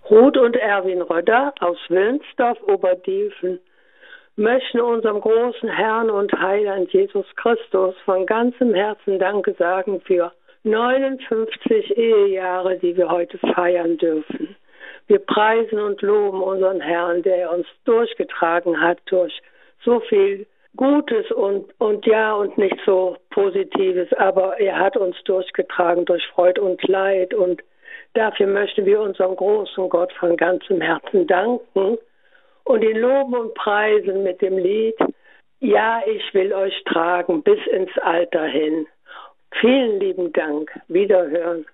Ruth und Erwin Röder aus Wilnsdorf, Oberdiefen, möchten unserem großen Herrn und Heiland Jesus Christus von ganzem Herzen Danke sagen für 59 Ehejahre, die wir heute feiern dürfen. Wir preisen und loben unseren Herrn, der uns durchgetragen hat durch so viel Gutes und nicht so Positives, aber er hat uns durchgetragen durch Freud und Leid, und dafür möchten wir unserem großen Gott von ganzem Herzen danken und ihn loben und preisen mit dem Lied Ja, ich will euch tragen bis ins Alter hin. Vielen lieben Dank. Wiederhören.